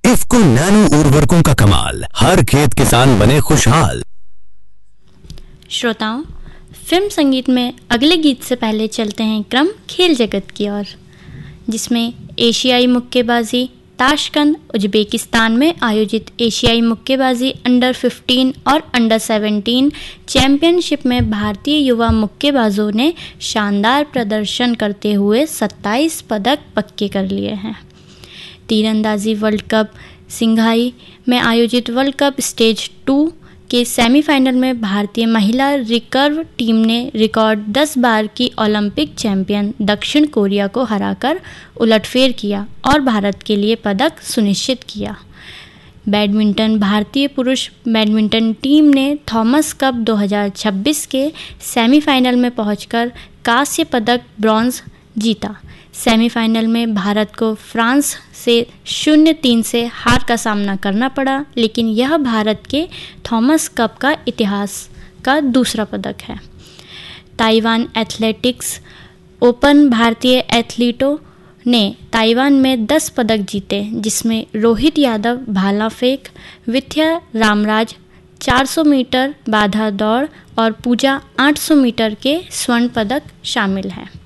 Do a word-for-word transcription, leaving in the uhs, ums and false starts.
IFFCO nano उर्वरकों का कमाल, हर खेत किसान बने खुशहाल। श्रोताओं, फिल्म संगीत में अगले गीत से पहले चलते हैं क्रम खेल जगत की ओर, जिसमें एशियाई मुक्केबाजी ताशकंद उज्बेकिस्तान में आयोजित एशियाई मुक्केबाजी अंडर पंद्रह और अंडर सत्रह चैंपियनशिप में भारतीय युवा मुक्केबाजों ने शानदार प्रदर्शन करते हुए सत्ताईस पदक पक्के कर लिए हैं। तीरंदाजी वर्ल्ड कप सिंघाई में आयोजित वर्ल्ड कप स्टेज टू के सेमीफाइनल में भारतीय महिला रिकर्व टीम ने रिकॉर्ड दस बार की ओलंपिक चैंपियन दक्षिण कोरिया को हराकर उलटफेर किया और भारत के लिए पदक सुनिश्चित किया। बैडमिंटन भारतीय पुरुष बैडमिंटन टीम ने थॉमस कप दो हज़ार छब्बीस के सेमीफाइनल में पहुंचकर कांस्य पदक ब्रॉन्ज जीता। सेमीफाइनल में भारत को फ्रांस से शून्य तीन से हार का सामना करना पड़ा, लेकिन यह भारत के थॉमस कप का इतिहास का दूसरा पदक है। ताइवान एथलेटिक्स ओपन भारतीय एथलीटों ने ताइवान में दस पदक जीते, जिसमें रोहित यादव भाला फेंक, विद्या रामराज चार सौ मीटर बाधा दौड़ और पूजा आठ सौ मीटर के स्वर्ण पदक शामिल हैं।